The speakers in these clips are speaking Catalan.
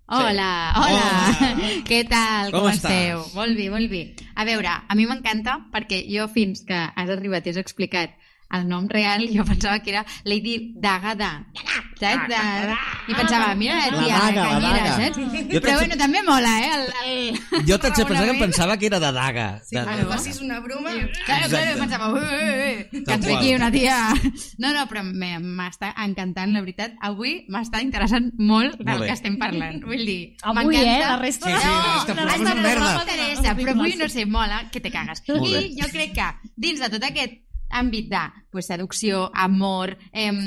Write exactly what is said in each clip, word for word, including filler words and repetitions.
Hola, sí. hola, hola. Què tal, com, com esteu? Estàs? Molt bé, molt bé. A veure, a mi m'encanta perquè jo fins que has arribat i has explicat el nom real, jo pensava que era Lady Daga da, saps? De... I pensava, mira la La tia, daga, la canyera, daga. saps? Jo Però bueno, també mola, eh? El, el... Jo t'haig de pensar que em raonament. pensava que era de daga. Sí, de... quan facis una broma... Claro, claro, jo pensava, ui, ui, ui, que Tal ens ve qual. aquí una tia... No, no, però me- m'està encantant, la veritat. Avui m'està interessant molt del Molt bé. que estem parlant. Vull dir, Avui, m'encanta. eh? La resta... Sí, sí, la resta no, de la programes resta són de merda. programes m'interessa, però avui, no sé, mola, que te cagues. Molt I bé. jo crec que dins de tot aquest àmbit de pues, seducció, amor, em,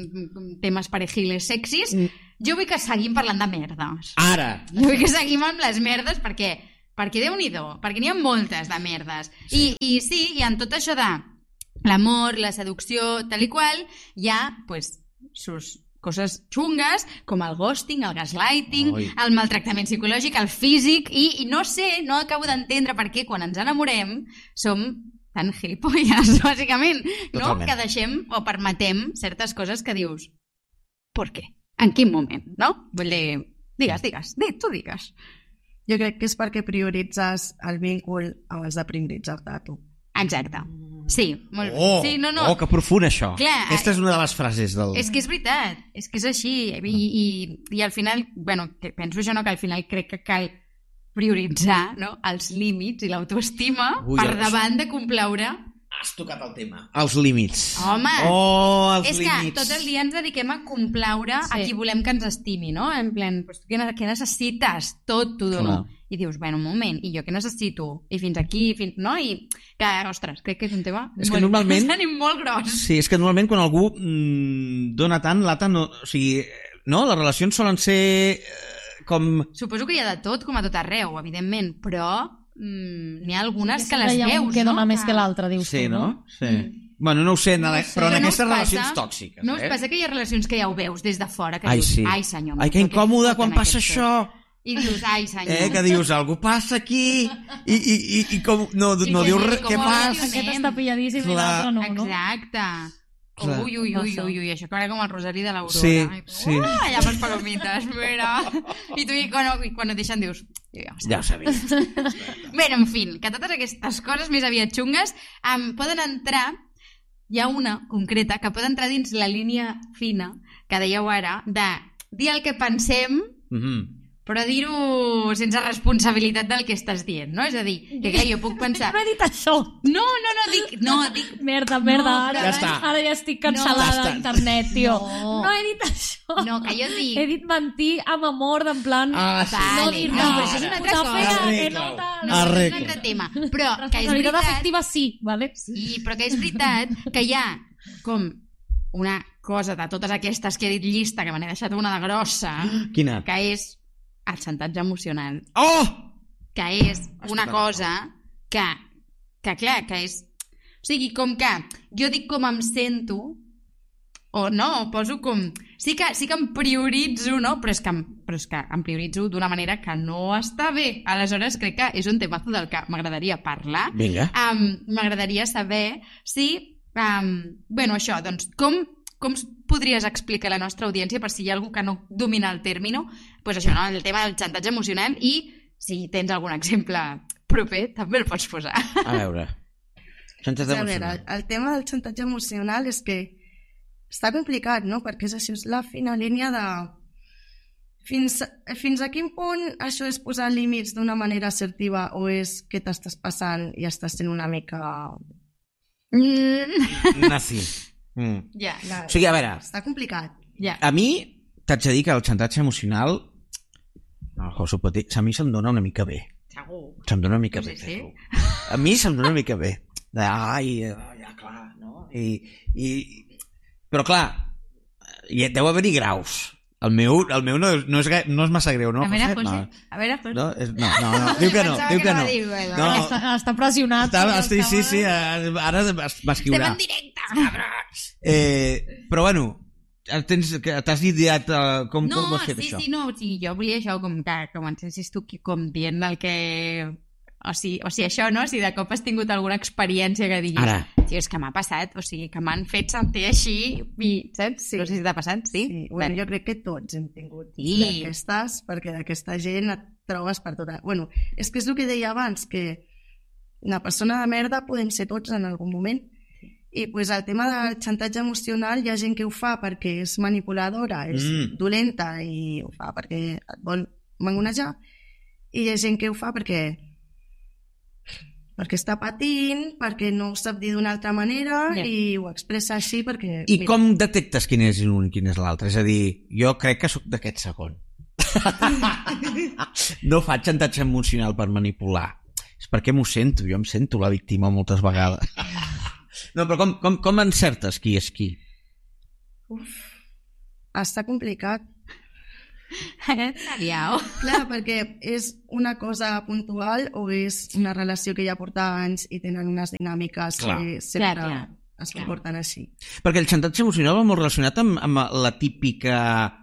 temes perejiles sexis, jo vull que seguim parlant de merdes. Ara. Jo vull que seguim amb les merdes perquè, perquè Déu-n'hi-do, perquè n'hi ha moltes de merdes. I, I sí, i en tot això de l'amor, la seducció, tal i qual, hi ha, pues, sus coses xungues, com el ghosting, el gaslighting, Oi. el maltractament psicològic, el físic, i, i no sé, no acabo d'entendre per què quan ens enamorem som tan gilipolles, bàsicament, no? Totalment. Que deixem o permetem certes coses que dius, per què? En quin moment, no? Vull dir, digues, digues, di, tu digues. Jo crec que és perquè prioritzes el vincul abans de prioritzar-te a tu. Exacte. Sí, molt bé. Oh, Sí, no, no. oh, que profund això. Clar, Aquesta és una de les frases del... És que és veritat, és que és així. I, i, i al final, bueno, que penso això, no? Que al final crec que cal prioritzar, no? Els límits i l'autoestima Ui, per això- davant de complaure. Has tocat el tema. Els límits. Home, Oh, els és límits. que tot el dia ens dediquem a complaure sí. a qui volem que ens estimi, no? En plan, pues, què, ne- què necessites? Tot t'ho dono. Clar. I dius, bueno, un moment, i jo què necessito? I fins aquí, fins... no? I, que, ostres, crec que és un tema És que normalment- tenim molt gros. Sí, és que normalment quan algú mm, dona tant, l'altre no... O sigui, no? Les relacions solen ser eh, com... Suposo que hi ha de tot, com a tot arreu, evidentment, però mm, n'hi ha algunes Sí, que sempre les hi ha un veus, que no? dona més que l'altre, dius Sí, tu, no? no? Sí. Bueno, no ho sé, No no ho sé, però en però no aquestes us passa- relacions tòxiques, No us eh? passa que hi ha relacions que ja ho veus des de fora, que Ai, dius, sí. ai senyor... Ai, que però què incòmode foten quan passa aquests això. tots?" I dius, ai senyor... Eh, que dius, algú passa aquí i, i, i, i com... No, I no que diu sí, res, com què ho passa? gestionem. Aquest està pilladíssim i Clar. l'altre no, no? Exacte. Clar. Ui, ui, No ui, sé. ui, ui, això que com el rosari de l'Aurora. Sí, Ai, sí. Uh, allà amb les palomites, mira. I tu, i quan, i quan et deixen, dius... Ja ho sé. Ja ho sabia. Bé, en fi, que totes aquestes coses més aviat xungues um, poden entrar, hi ha una concreta, que pot entrar dins la línia fina, que dèieu ara, de dir el que pensem, Mhm. però dir-ho sense responsabilitat del que estàs dient, no? És a dir, que clar, jo puc pensar... No he dit això. No, no, no, dic... No, dic... Merda, merda, No, ara ja està. ara ja estic No. cancel·lada Ja està. a internet, tio. No. No he dit això. No, que jo dic... He dit mentir amb amor, d'en plan... Ah, sí. Vale, no dir no, res. però això és una altra Puta cosa. fea, que Arregla-ho. no tal. No, això és un Arregla. altre tema. Però que és Responsabilitat veritat... afectiva sí, vale? Sí, però que és veritat que hi ha com una cosa de totes aquestes que he dit llista, que me n'he deixat una de grossa, Quina? que és el xantatge emocional. Oh! Que és una tocat. cosa que, que clar, que és... O sigui, com que jo dic com em sento, o no, poso com... Sí que, sí que em prioritzo, no? Però és que em, però és que em prioritzo d'una manera que no està bé. Aleshores, crec que és un temazo del que m'agradaria parlar. Vinga. Um, m'agradaria saber si... Um, bueno, això, doncs, com, com podries explicar a la nostra audiència, per si hi ha algú que no domina el término, pues això, no? El tema del xantatge emocional, i si tens algun exemple proper, també el pots posar. A veure. Xantatge A veure, emocional. el tema del xantatge emocional és que està complicat, no? Perquè és això, és la fina línia de... Fins, fins a quin punt això és posar límits d'una manera assertiva o és que t'estàs passant i estàs sent una mica... Mm. Nazi. Mm. Ja, La... O sigui, a veure, Està complicat. ja. a mi t'haig de dir que el xantatge emocional el Josu pot dir, a mi se'm dona una mica bé. Segur. Se'm dona una mica Sí, bé. sí. fer-ho. A mi se'm dona una mica bé. De, ai, eh, ja, clar, no? I, i, però clar, hi deu haver-hi graus. El meu, el meu no, no, és, gai- no és massa greu, no? A veure, José? José, a veure, José. No, no, és, no, no, no, diu que no, Pensava diu que que no no. va dir, bueno, No, Està, està pressionat. està, sí, sí, sí, eh, ara m'escriurà. Estem en directe. Eh, però bueno, tens, que t'has ideat uh, com, No, com ho has fet sí, això? sí, no, sí, jo volia això com que comencessis tu aquí com dient el que O sigui, o sigui, això, no? Si de cop has tingut alguna experiència que diguis... Ara. Tio, és que m'ha passat, o sigui, que m'han fet sentir així i, saps? Sí. No sé si t'ha passat, sí? Sí, bueno, jo crec que tots hem tingut Sí. d'aquestes, perquè d'aquesta gent et trobes per tota... Bueno, és que és el que deia abans, que una persona de merda podem ser tots en algun moment. I pues, el tema del xantatge emocional hi ha gent que ho fa perquè és manipuladora, és Mm. dolenta i ho fa perquè et vol mangonejar, i hi ha gent que ho fa perquè perquè està patint, perquè no ho sap dir d'una altra manera Ja. i ho expressa així perquè... I com detectes quin és l'un i quin és l'altre? És a dir, jo crec que sóc d'aquest segon. No faig xantatge emocional per manipular. És perquè m'ho sento, jo em sento la víctima moltes vegades. No, però com, com, com encertes qui és qui? Està complicat. Seriau. Clar, perquè és una cosa puntual o és una relació que ja porta anys i tenen unes dinàmiques Clar. que sempre Clar, clar. es comporten així. Perquè el xantatge emocional va molt relacionat amb, amb la típica...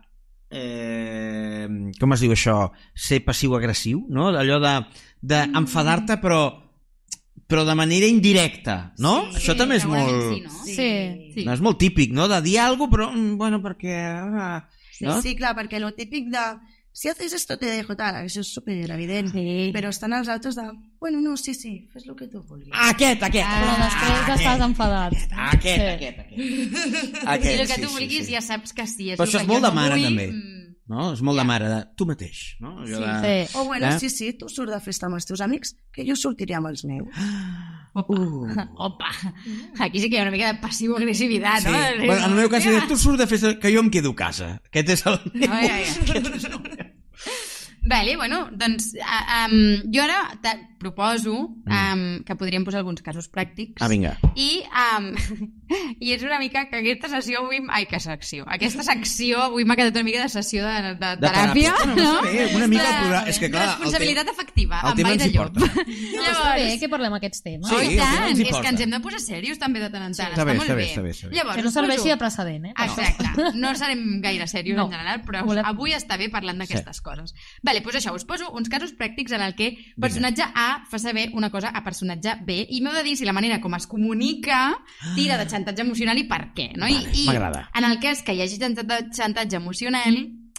Eh, com es diu això? Ser passiu-agressiu, no? Allò de, de enfadar-te però, però de manera indirecta, no? Sí, Això també és segurament molt... sí, no? Sí. Sí. No, és molt típic, no? De dir alguna cosa, però, mm, bueno, perquè... ah, Sí, no? sí, clar, perquè lo típic de si haces esto te dejo tal, això és super evident. Sí. Però estan els altres de, bueno, no, sí, sí, fes el que tu vulguis. Aquest, aquest. Però després estàs enfadat. Aquest, Sí. aquest, aquest. I aquest el que tu sí, vulguis sí, sí. ja saps que sí. És Però el això que és molt jo de no mare, vull, també. mm, No? És molt de mare, de tu mateix. No? Allò de... Sí. O bueno, Eh? sí, sí, tu surt de festa amb els teus amics, que jo sortiré amb els meus. Uh. Opa, aquí sí que hi ha una mica de passiu-agressivitat, Sí. no? Bueno, en el meu cas, tu surt de festa, que jo em quedo a casa. Aquest és el... Ai, ai, ai. Vale, bueno, doncs uh, um, jo ara te proposo um, que podríem posar alguns casos pràctics. Ah, vinga. I, um, I és una mica que aquesta sessió avui... Ai, que secció. Aquesta secció avui m'ha quedat una mica de sessió de, de, De teràpia. teràpia. Bueno, no? està bé, una mica De- el programa- és que, clar, el responsabilitat tema- afectiva. el amb tema Vall ens de hi Llop. porta. No, està bé que parlem aquests temes. Sí, Oh, el i tema tant, ens hi és que porta. ens hem de posar serios també de tant en tant. Està Està, bé, molt està bé, bé. està bé, està bé. Llavors, Que no us serveixi poso- de precedent, eh? però- Exacte, no serem gaire serios No. en general, però Volem- avui està bé parlant d'aquestes coses. Vale, doncs això, us poso uns casos pràctics en el que personatge A fa saber una cosa a personatge B i m'heu de dir si la manera com es comunica tira de xantatge emocional i per què, no? Vale, I, i m'agrada. en el cas que hi hagi xantatge, xantatge emocional,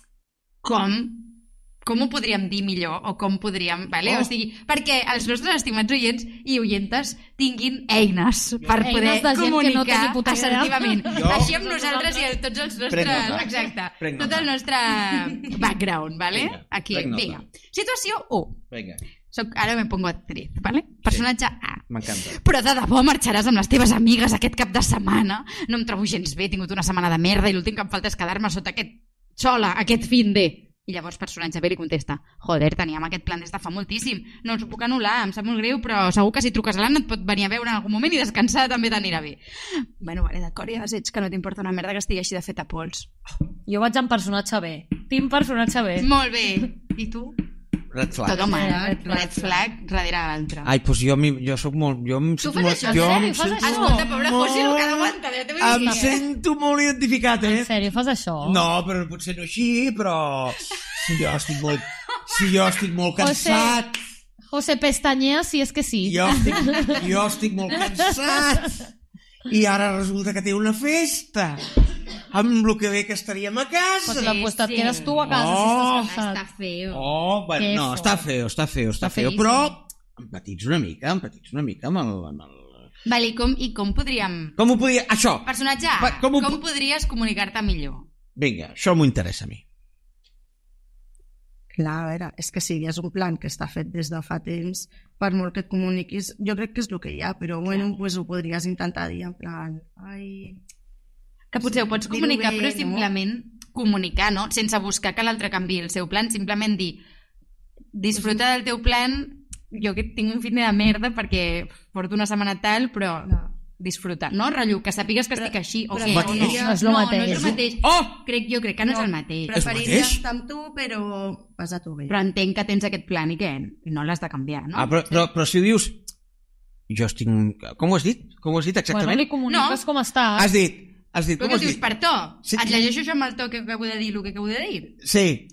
com com ho podríem dir millor o com podríem... Vale? Oh. O sigui, perquè els nostres estimats oients i oientes tinguin eines per Eines poder de gent que no té comunicar ni puta idea. assertivament. Jo- Així amb nosaltres i amb tots els Prenc nostres... nota. Exacte. Prenc Tot nota. el nostre background, ¿vale? Vinga, Aquí, prenc nota. vinga. Situació u. Vinga, Soc, ara me pongo actriz, ¿vale? Personatge A. m'encanta. Però de debò marxaràs amb les teves amigues aquest cap de setmana? No em trobo gens bé, he tingut una setmana de merda i l'últim que em falta és quedar-me sota aquest... sola, aquest fin de... I llavors personatge B li contesta, joder, teníem aquest plan des de fa moltíssim, no ens ho puc anul·lar, em sap molt greu, però segur que si truques a l'Anna et pot venir a veure en algun moment i descansar també t'anirà bé. Bueno, vale, d'acord, ja deseig que no t'importa una merda que estigui així de fet a pols. Jo vaig amb personatge B. Team personatge B. Molt bé. I tu? Red flag. Tot home, Red red flag. red flag darrere l'altre. Ai, doncs jo, mi- jo sóc molt... Jo em sento fas molt, això, en jo sèrio? em Fas sento, això? Escolta, pobre José, el que ha d'aguantar, ja t'ho em vull dir. sento molt identificat, eh? En sèrio, fas això? No, però potser no així, però... Si jo estic molt... Si jo estic molt José. cansat... José pestañea si és que sí. Jo estic, jo estic molt cansat i ara resulta que té una festa amb el que bé que estaríem a casa. Pues, la, Sí, pues et sí. quedes tu a casa Oh. si estàs cansat. Està feo. Oh, bueno, Que no, fort. està feo, està feo, està Està feo, feíssim. però empatits una mica, empatits una mica amb el... Amb el... Vale, i com, i com podríem... Com ho podia... Això, Personatge A, Va, com com, ho com pu- podries comunicar-te millor? vinga, això m'ho interessa a mi. Clar, a veure, és que sí, és un plan que està fet des de fa temps, per molt que et comuniquis, jo crec que és el que hi ha, però bueno, pues ho podries intentar dir en plan, ai... Que potser ho pots Dir-ho comunicar, bé, però no? simplement comunicar, no? Sense buscar que l'altre canviï el seu plan, simplement dir disfruta del teu plan, jo que tinc un fin de merda perquè porto una setmana tal, però No. disfrutar, no? Rotllo, que sàpigues que estic així, o però què, o no. mateix. No és lo no, mateix. no és el mateix. Oh! Crec, jo crec que no, és el mateix. Preferiria mateix? estar amb tu, però passa tu bé. Però entenc que tens aquest plan i que no l'has de canviar, no? Ah, però, però, però si dius... Jo estic... Com ho has dit? Com ho has dit Bueno, exactament? li comuniques No. com estàs. Has dit... Has dit, Però com què has dius, dit? per to? Sí. Et llegeixo això amb el to que acabo de dir el que acabo de dir? Sí,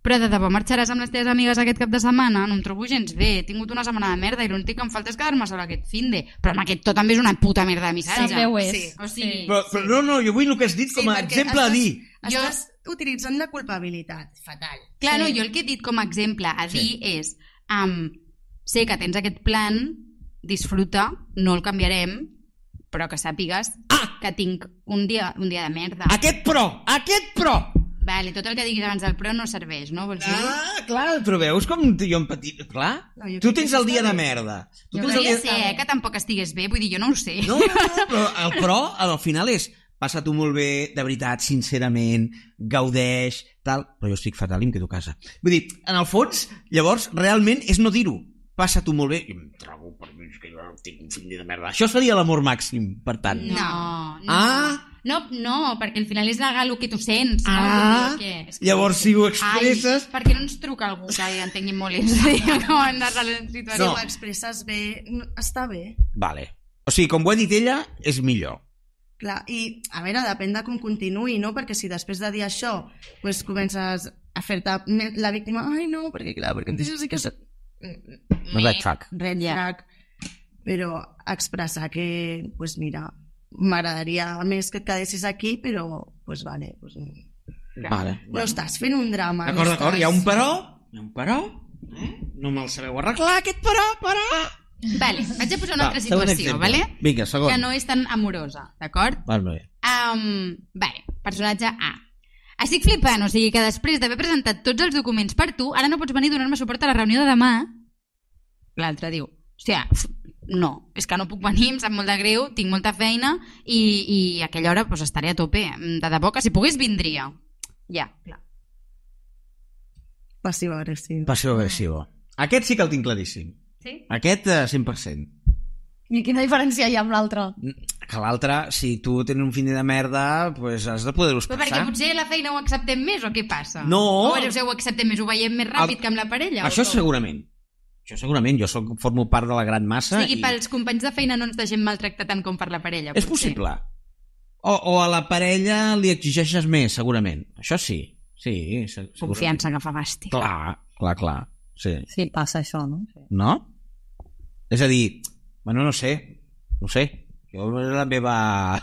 però de debò marxaràs amb les teves amigues aquest cap de setmana? No em trobo gens bé, he tingut una setmana de merda i l'únic que em falta és quedar-me sola aquest finde. Però amb aquest to també és una puta merda de missatge. També ho és. Sí. O sigui, Però, però no, no, jo vull el que has dit com a perquè exemple a estàs- dir. Jo- Estàs utilitzant la culpabilitat. Fatal. clar, Sí. no, jo el que he dit com a exemple a Sí. dir és um, sé que tens aquest plan, disfruta, no el canviarem, però que sàpigues Ah! que tinc un dia, un dia de merda. Aquest però, aquest però! Vale, tot el que diguis abans del però no serveix, no? Vols dir? Ah, clar, però veus com jo em petit... Clar, No, jo tu crec tens que el dia està de bé. merda. Tu tens Podria el dia... ser, eh, que tampoc estigués bé, vull dir, jo no ho sé. No, no, no, però el però al final és passa-t'ho molt bé, de veritat, sincerament, gaudeix, tal, però jo estic fatal i em quedo a casa. Vull dir, en el fons, llavors, realment és no dir-ho. Passa-t'ho molt bé, i em trobo per mi que jo tinc un fill de merda. Això seria l'amor màxim, per tant. No, no. Ah. No, no, perquè al final és legal el que tu sents. Ah, no? Vull dir que... és que- llavors si ho expresses... Ai, per què no ens truca algú que entengui molt i ens digui com han de la Si situació? ho expresses bé, no- està bé. Vale. O sigui, com ho ha dit ella, és millor. Clar, i a veure, depèn de com continuï, no? Perquè si després de dir això pues, comences a fer-te me- la víctima, ai no, perquè clar, perquè em deixes sí que... Se... Red flag. Red flag. Però expressar que, pues mira, m'agradaria més que et quedessis aquí, però, pues vale, pues, Vale. no estàs fent un drama. D'acord, no d'acord, estàs- hi ha un però, hi ha un però, eh? No me'l sabeu arreglar, aquest però, però... Vale, vaig a posar una Va, altra segon situació, exemple. vale? Vinga, segon. Que no és tan amorosa, d'acord? Val, bé. Um, vale, personatge A. Estic flipant, o sigui que després d'haver presentat tots els documents per tu, ara no pots venir a donar-me suport a la reunió de demà. L'altre diu, hòstia, pf, no, és que no puc venir, em sap molt de greu, tinc molta feina i, i a aquella hora pues, estaré a tope. De debò que si pogués vindria. Ja, clar. Passiu-agressiu. Passiu-agressiu. Aquest sí que el tinc claríssim. Sí? Aquest, eh, cent per cent. I quina diferència hi ha amb l'altre? Que l'altre, si tu tens un fin de merda, pues has de poder-ho Però perquè expressar. potser la feina ho acceptem més o què passa? No. O potser ho acceptem més, ho veiem més ràpid El- que amb la parella? Això o com? segurament. Això segurament. Jo soc, formo part de la gran massa. O sigui, i... pels companys de feina no ens deixem maltractar tant com per la parella. És potser. possible. O, o a la parella li exigeixes més, segurament. Això sí. Sí, se- segurament. Confiança que fa bàstic. Clar, clar, clar. Sí. Sí, passa això, no? Sí. No? És a dir, bueno, no sé, no sé. Jo la meva...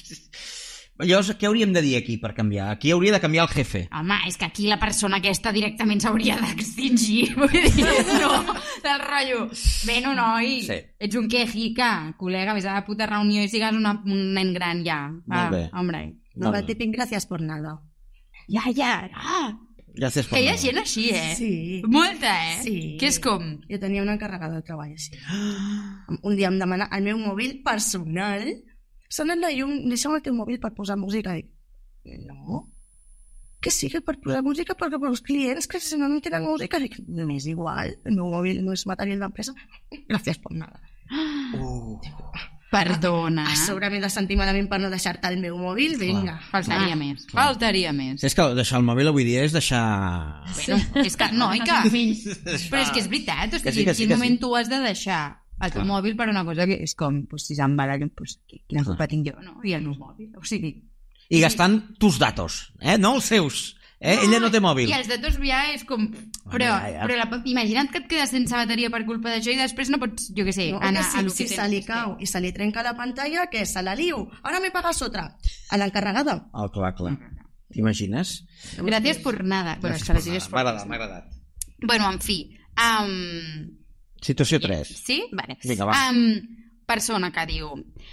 Jo, què hauríem de dir aquí per canviar? Aquí hauria de canviar el jefe. Home, és que aquí la persona aquesta directament s'hauria d'extingir. Vull dir, no, del rotllo. Bueno, noi, Sí. ets un quejica, col·lega, vés a la puta reunió i sigues una, un nen gran ja. Va, Molt bé. hombre. No, va, típic, gràcies por nada. Ja, ja, ah. Gràcies per Que hi ha nada. gent així, eh? Sí. Molta, eh? Sí. Que és com... Jo tenia una encarregada de treball així. Un dia em demana el meu mòbil personal. S'ha anat la llum, deixa'm el teu mòbil per posar música. Dic, no. Que sí, que per posar música, perquè per als clients que si no no tenen música, dic, m'és igual, el meu mòbil no és material d'empresa. Gràcies per nada. Uh. Perdona. A sobre m'he de sentir malament per no deixar-te el meu mòbil, vinga. Faltaria Ah. més. Faltaria més. És que deixar el mòbil avui dia és deixar... Bueno, és que, no, i que... Però és que és veritat, o Que sigui, sí, que en sí, quin que sí. moment tu has de deixar el teu Clar. mòbil per una cosa que és com, pues, si se'n va la llum, pues, quina culpa tinc jo, no? I el meu mòbil, o sigui... I gastant tus datos, eh? No els seus. Eh? Ella no té mòbil. I els datos ja és com... Però, ja, ja. però la, imagina't que et quedes sense bateria per culpa d'això i després no pots, jo què sé, No, anar que a lo si, que si tens se li que cau i se li trenca la pantalla, què? Se la liu. Ara me pagas otra. A l'encarregada. Oh, clar, clar. T'imagines? fer. Gràcies por nada. Bueno, és que la gent és M'ha forta. agradat, m'ha agradat. Bueno, en fi. Um, Situació tres. Sí? Vale. Vinga, va. Um, persona que diu...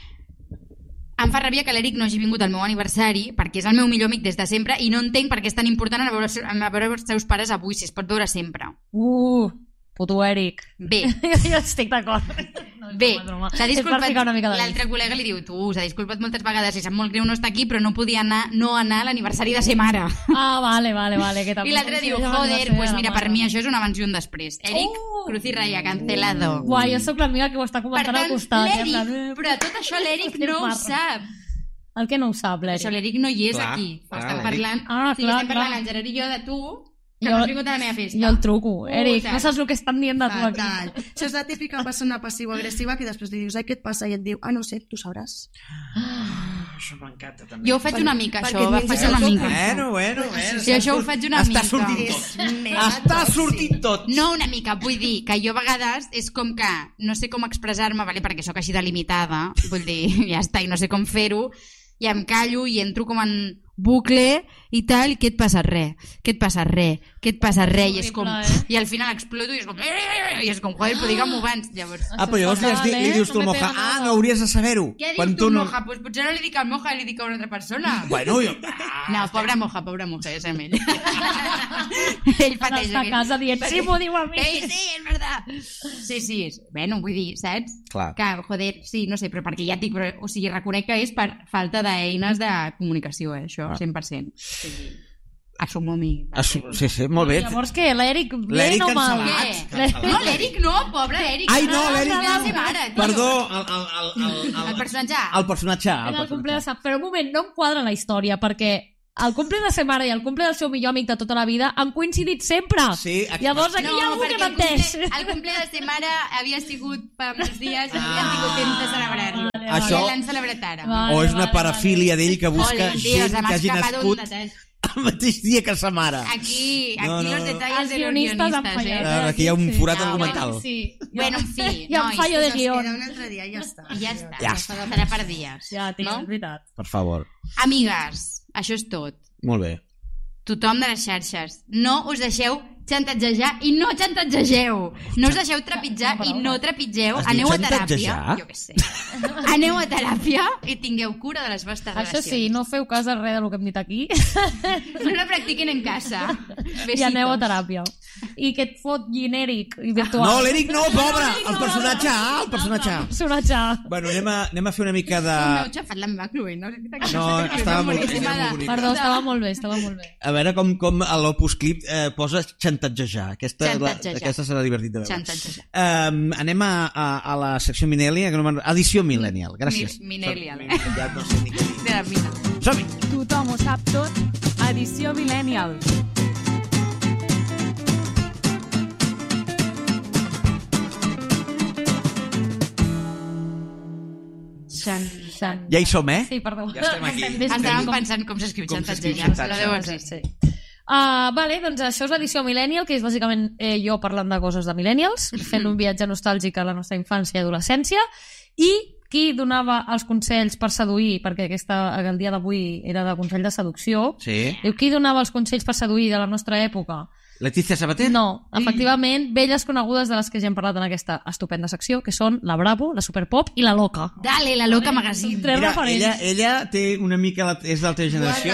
Em fa ràbia que l'Eric no hagi vingut al meu aniversari perquè és el meu millor amic des de sempre i no entenc per què és tan important anar a veure, a veure els seus pares avui, si es pot veure sempre. Uh, puto Eric. Bé, Jo estic d'acord. No, és bé, broma, és broma. s'ha És per disculpat, ficar una mica de l'altre col·lega li diu, tu, s'ha disculpat moltes vegades i sap molt greu no estar aquí, però no podia anar, no anar a l'aniversari de ser mare. Ah, vale, vale, vale. Que I l'altre diu, joder, pues mira, per mi això és un abans i un després. Eric, Oh! cruz i raya, cancelado. Guai, jo sóc l'amiga que ho està Per comentant tant, al costat. eh, en plan, l'Eric, eh, però tot això l'Eric Hòstia, no ho marro. sap. El que no ho sap, Això l'Eric. l'Eric no hi és Clar, aquí. clar, Estem l'Eric. parlant, Ah, sí, clar, estem parlant clar. el Gerard i jo de tu, que Jo- no has vingut a la meva festa. Jo el truco. Eric, Puta. no saps el que estan dient de tu aquí. Fatal. Això és la típica persona passiva-agressiva que després li dius, ai, què et passa? I et diu, ah, no sé, tu sabràs. això m'encanta també. Jo ho faig una mica, perquè això, et va menges fer una el mica. Bueno, bueno, bueno. Sí, això ho faig una Està mica. sortint És tot. mega Està tòxic. sortint tot. No una mica, vull dir que jo a vegades és com que no sé com expressar-me, vale? Perquè sóc així delimitada, vull dir, ja està, i no sé com fer-ho, i em callo i entro com en bucle i tal, i què et passa? Res. Què et passa? Res. Què et passa? Res. I és com... Horrible, eh? I al final exploto i és com... I és com, joder, però digue'm-ho abans. Llavors... Ah, però llavors li, has dit, li dius tu al Moja, ah, no hauries de saber-ho. Què Quan dius tu, no... Moja? Pues potser no li dic al Moja, li dic a una altra persona. Bueno, jo... No, pobre Moja, pobre Moja, ja sé amb ell. Ell pateix. Està a casa dient, sí, m'ho diu a mi. Ei, sí, és verdad. Sí, sí, és... bueno, vull dir, saps? Clar. Que, joder, sí, no sé, però perquè ja et dic, però, o sigui, reconec que és per falta d'eines de comunicació, eh, això, cent per cent. Sí, sí. Assumo-m'hi. Assu- Sí, sí, molt bé. Llavors què? L'Eric L'Eric bé o mal? cancel·lat. Què? Cancel·lat. No, l'Eric no, pobre Eric. Ai, no, l'Eric no. no. Mare, tio. Perdó, el, el, el, el, el, El personatge A. el personatge A. En El el cumple de personatge. sa... Però un moment, no em quadra la història, perquè el cumple de sa mare i el cumple del seu millor amic de tota la vida han coincidit sempre. Sí, aquí- Llavors aquí hi ha algú que perquè el menteix. cumple, el cumple de sa mare havia sigut fa uns dies i han tingut temps de celebrar-lo. Vale, I Això- l'han celebrat ara. Vale. O és una vale, parafília d'ell que busca Jolín, tio, gent se m'ha que hagi escapat un nascut detall. el mateix dia que sa mare. Aquí, aquí No, no, los no. detalles Els de los guionistes han guionistes, fallat. eh? Ara, aquí hi ha un forat No, argumental. Sí. Bueno, en fi, Hi ha un nois, fallo de Ens guió. queda un altre dia i ja està. I ja està, Ja ja està. està, serà per dies. Ja, tio, no? és veritat. Per favor. Amigues, això és tot. Molt bé. Tothom de les xarxes. No us deixeu xantatgejar i no xantatgegeu. No us deixeu trepitjar i no trepitgeu. Has dit Aneu a teràpia. xantatgejar? Jo què sé. Aneu a teràpia i tingueu cura de les vostres Això relacions. sí, no feu cas de res del que hem dit aquí No la practiquin en casa. i aneu a teràpia. I que et fot Eric i virtual. No, l'Eric no, pobre! El personatge A, el personatge A. Personatge A. Bueno, anem a, anem a fer una mica de... M'heu xafat la meva cluent. No, No, estava molt- era molt bonic. Perdó, estava molt bé, estava molt bé. A veure com, com a l'Opus Clip eh, posa xantatgejar. Aquesta, Xantatgejar. La, aquesta serà divertit de veure. Xantatgejar. Um, anem a, a, a la secció Millennial, que no me'n- edició Millennial. Gràcies. Mi- Millennial. Ja no sé ni què dir. De la mina. Som-hi! Tothom ho sap tot. Edició Millennial. Xan, xan. Ja hi som, eh? Sí, perdó. Ja estem aquí. Des- Estàvem com- pensant com s'escriu Com s'escriu xantatgejar. xantatge. Però deu existir. Uh, vale, doncs això és l'edició Millennial, que és bàsicament eh, jo parlant de coses de millennials, fent un viatge nostàlgic a la nostra infància i adolescència, i qui donava els consells per seduir, perquè aquesta, el dia d'avui era de consell de seducció, Sí. diu, qui donava els consells per seduir de la nostra època? Letícia Sabater? No, efectivament, velles conegudes de les que ja hem parlat en aquesta estupenda secció, que són la Bravo, la Superpop i la Loca. Dale, la loca magazine. Tres Mira, referents. ella, ella té una mica... La, és de la teva generació.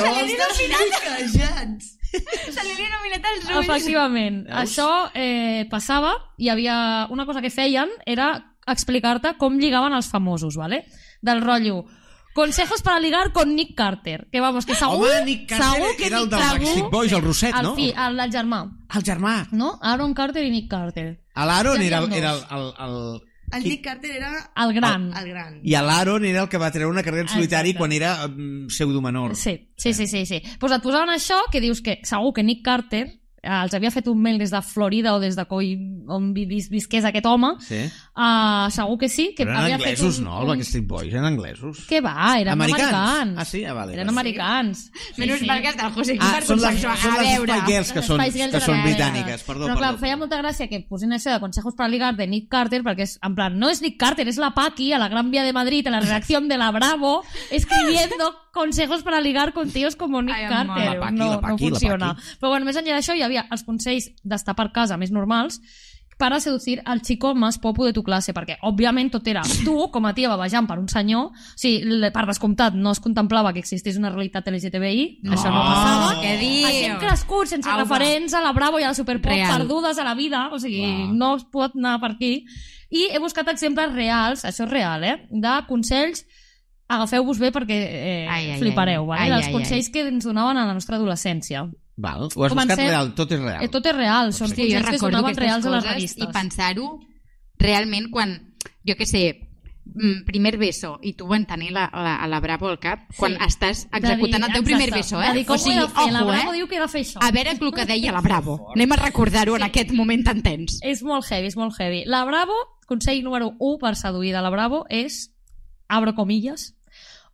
Casats. Se li havia nominat els ulls. Efectivament. Això eh, passava, i hi havia una cosa que feien era explicar-te com lligaven els famosos, ¿vale? Del rotllo consejos para ligar con Nick Carter, que vamos, que segur, Home, Nick Carter segur que era el Nick del Carter- Backstreet Boys, el Rosset, el no? fi, el, el germà, El germà. no? Aaron Carter i Nick Carter. L'Aaron Hi era, havia el, era el, dos. el, el, El Nick Carter era El gran. el gran. I l'Aaron era el que va treure una carrera en solitari Exacte. quan era um, pseudomenor. Sí, sí, sí, sí, sí. Pues et posaven això, que dius que segur que Nick Carter eh, els havia fet un mail des de Florida o des de coi on vis, visqués aquest home, Sí. uh, segur que sí, que Però eren havia anglesos, fet un, no? Els Backstreet Boys eren anglesos. Què va? Eren Americans. americans. Ah, sí? Ah, vale, Eren vale. americans. Menys mal que està el José Ah, per són les, consensuar. són A les veure. Spice Girls que són, Spice Girls que són eren britàniques. Perdó, Però clar, perdó. feia molta gràcia que posin això de consejos para ligar de Nick Carter, perquè és, en plan, no és Nick Carter, és la Paqui a la Gran Vía de Madrid, a la redacción de la Bravo, escribiendo consejos para ligar con tíos como Nick Ai, Carter. home. La Paqui, no, la Paqui, no la funciona. Paqui. Però bueno, més enllà d'això hi havia els consells d'estar per casa més normals para seducir al chico más popu de tu classe, perquè, òbviament, tot era tu, com a tia babejant per un senyor, o sigui, le- per descomptat, no es contemplava que existís una realitat L G T B I, no. Això no passava. Què dius? Així hem crescut, sense Au, va. referents a la Bravo i a la Superpop, Real. perdudes a la vida, o sigui, Va. no es pot anar per aquí. I he buscat exemples reals, això és real, eh, de consells, agafeu-vos bé perquè eh, Ai, ai, flipareu, ai. vale? Ai, dels ai, consells que ens donaven a la nostra adolescència. Val. Ho has Comencem- buscat real, tot és real. Eh, tot és real, són Hòstia, jo consells que es recordo donaven aquestes reals a les coses revistes. i pensar-ho realment quan, jo què sé, mm, primer beso i tu van tenir la, la, a la Bravo al cap quan Sí. estàs executant el teu primer beso, eh? De dir, com O sigui, ho he de fer? La ojo, Bravo eh? diu que he de fer això. A veure el que deia la Bravo. Anem a recordar-ho en aquest moment tan tens. És molt heavy, és molt heavy. La Bravo, consell número u per seduir de la Bravo és, abro comillas,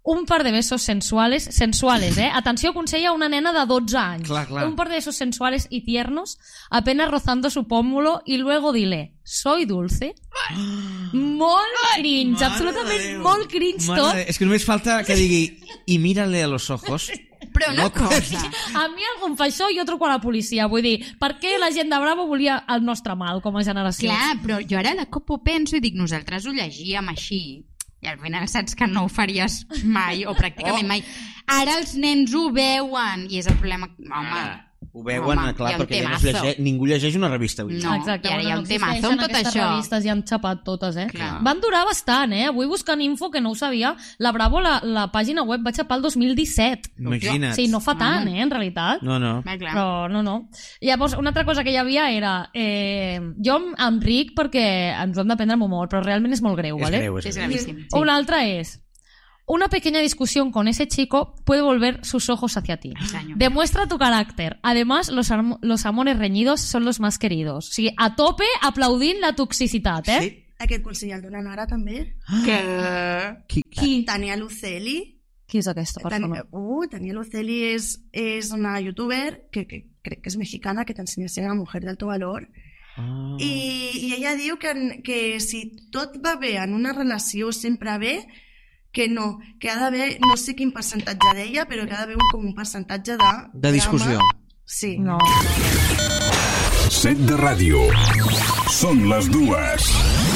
un par de besos sensuales, sensuales, eh? Atenció, aconsella una nena de dotze anys. Clar, clar. Un par de besos sensuales y tiernos, apenas rozando su pómulo, y luego dile, soy dulce. Molt cringe, Mare absolutament de Déu. molt cringe Mare tot. de- És que només falta que digui i mírale a los ojos. Però una No, cosa... A mi algú em fa això i jo truco a la policia. Vull dir, per què la gent de Bravo volia el nostre mal com a generació? Clar, però jo ara de cop ho penso i dic, nosaltres ho llegíem així, i al final saps que no ho faries mai, o pràcticament Oh. mai. Ara els nens ho veuen, i és el problema... Home, Ah, ho veuen, home, clar, hi ha un perquè ja no es temazo. llegeix, ningú llegeix una revista avui. No. Exacte, i ara bueno, hi ha no un temazo existeixen amb tot aquestes això. revistes, ja han xapat totes, eh? Clar. Van durar bastant, eh? Avui buscant info, que no ho sabia, la Bravo, la, la pàgina web va xapar el dos mil disset. Imagina't. O sigui, no fa tant, Mm. eh, en realitat. No, no. Va, clar. Però no, no. Llavors, una altra cosa que hi havia era... Eh, jo em, em ric perquè ens ho hem de prendre amb humor, però realment és molt greu, És ¿vale? greu, és És greu. gravíssim. Sí. Una altra es, una pequeña discusión con ese chico puede volver sus ojos hacia ti. Senyor. Demuestra tu carácter. Además, los, am- los amores reñidos son los más queridos. O sigui, a tope aplaudint la toxicitat, eh? Sí? Aquest consell el donen ara també. Que... Qui, Qui? Tania Luceli. Qui és aquesta persona? Tania, uh, Tania Luceli és, és una youtuber que, que crec que és mexicana, que t'ensenya a ser una mujer d'alto valor. Ah. I, I ella diu que, que si tot va bé en una relació, sempre bé, que no, que ha d'haver, no sé quin percentatge d'ella, però que ha d'haver un, com un percentatge de... De discussió. drama. Sí. No. Set de ràdio. Són les dues.